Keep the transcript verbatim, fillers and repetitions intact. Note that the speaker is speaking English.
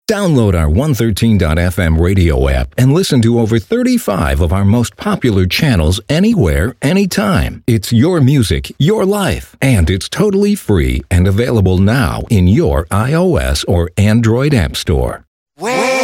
Download our one thirteen dot f m radio app and listen to over thirty-five of our most popular channels anywhere, anytime. It's your music, your life, and it's totally free and available now in your iOS or Android app store. Where?